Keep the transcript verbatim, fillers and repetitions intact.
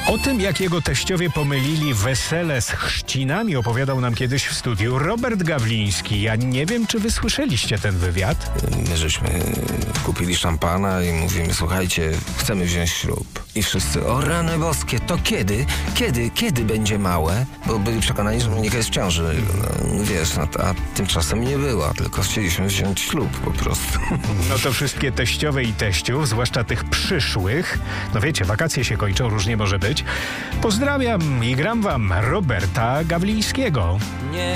O tym, jak jego teściowie pomylili wesele z chrzcinami, opowiadał nam kiedyś w studiu Robert Gawliński. Ja nie wiem, czy wy słyszeliście ten wywiad? My żeśmy kupili szampana i mówimy, słuchajcie, chcemy wziąć ślub. I wszyscy, o rany boskie, to kiedy? Kiedy? Kiedy będzie małe? Bo byli przekonani, że Monika jest w ciąży. No, wiesz, no, a tymczasem nie była, tylko chcieliśmy wziąć ślub po prostu. No to wszystkie teściowe i teściów, zwłaszcza tych przyszłych, no wiecie, wakacje się kończą, różnie może być. Pozdrawiam i gram wam Roberta Gawlińskiego. Nie.